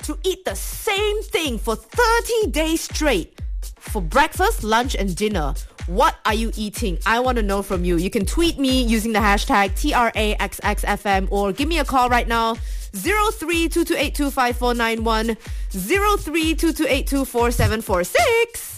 to eat the same thing for 30 days straight for breakfast, lunch and dinner. What are you eating? I want to know from you. You can tweet me using the hashtag TRAXXFM or give me a call right now. 0322825491, 0322824746.